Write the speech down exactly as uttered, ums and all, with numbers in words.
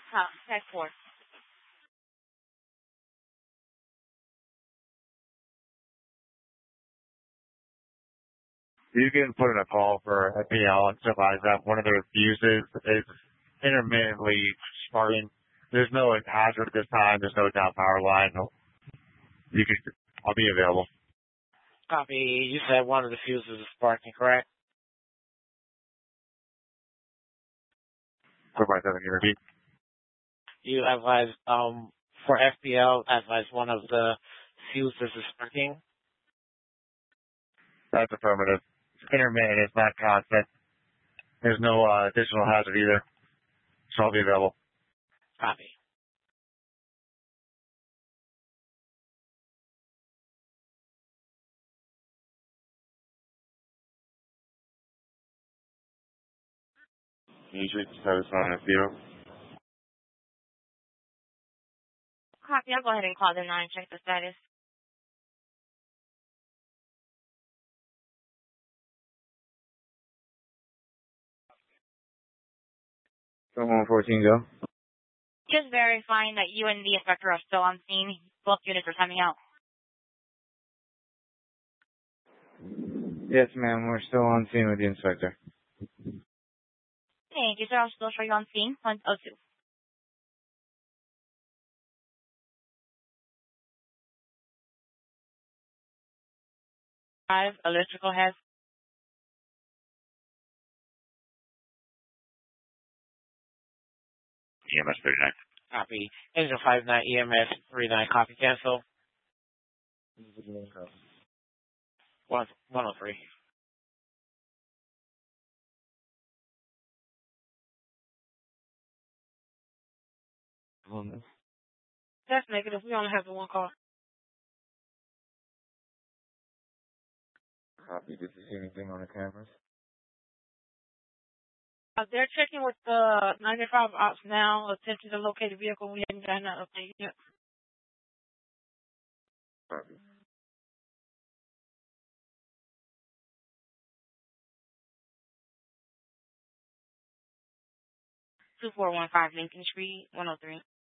Huh, tech four. You can put in a call for F P L and stuff like that. One of their fuses is intermittently sparking. There's no like, hazard at this time. There's no down power line. You can, I'll be available. Copy. You said one of the fuses is sparking, correct? four by seven, can you repeat? You advised, um, for F P L, advised one of the fuses is sparking? That's affirmative. It's intermittent. It's not constant. There's no uh, additional hazard either. So I'll be available. Copy. Can you treat the status on F P L? Copy. I'll go ahead and call them now and check the status. one fourteen, go. Just verifying that you and the inspector are still on scene. Both units are timing out. Yes, ma'am. We're still on scene with the inspector. Thank you, sir. I'll still show you on scene. one oh two. Five, electrical has. E M S thirty-nine. Copy. Engine five nine E M S three nine, copy cancel. One, 103. That's negative. We only have the one call. Copy. Did you see anything on the cameras? Uh, they're checking with the ninety-five ops now, attempting to locate the vehicle. We haven't gotten that update yet. Copy. two four one five Lincoln Street, one oh three.